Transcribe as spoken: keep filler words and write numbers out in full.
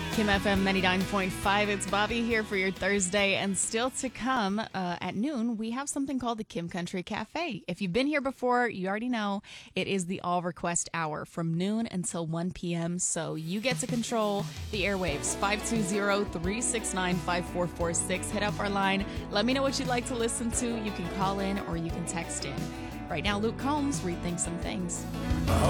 Kim F M ninety-nine point five. It's Bobby here for your Thursday. And still to come uh, at noon, we have something called the Kim Country Cafe. If you've been here before, you already know it is the all request hour from noon until one p.m. So you get to control the airwaves. five two zero, three six nine, five four four six. Hit up our line. Let me know what you'd like to listen to. You can call in or you can text in. Right now, Luke Combs rethinks some things.